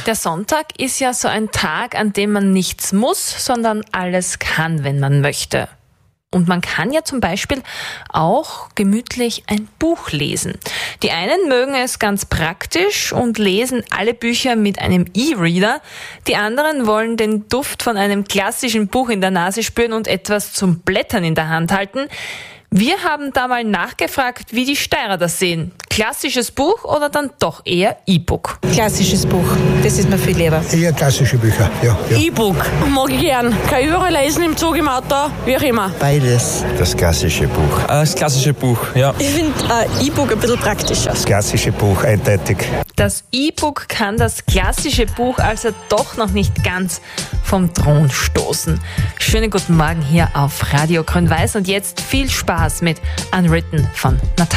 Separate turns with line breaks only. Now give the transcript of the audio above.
Der Sonntag ist ja so ein Tag, an dem man nichts muss, sondern alles kann, wenn man möchte. Und man kann ja zum Beispiel auch gemütlich ein Buch lesen. Die einen mögen es ganz praktisch und lesen alle Bücher mit einem E-Reader. Die anderen wollen den Duft von einem klassischen Buch in der Nase spüren und etwas zum Blättern in der Hand halten. Wir haben da mal nachgefragt, wie die Steirer das sehen. Klassisches Buch oder dann doch eher E-Book?
Klassisches Buch, das ist mir viel lieber.
Eher klassische Bücher, ja.
E-Book, mag ich gern. Kann ich überall lesen, im Zug, im Auto, wie auch immer.
Beides.
Das klassische Buch.
Das klassische Buch, ja.
Ich finde E-Book ein bisschen praktischer.
Das klassische Buch, eindeutig.
Das E-Book kann das klassische Buch also doch noch nicht ganz vom Thron stoßen. Schönen guten Morgen hier auf Radio Grün-Weiß und jetzt viel Spaß mit Unwritten von Natalia.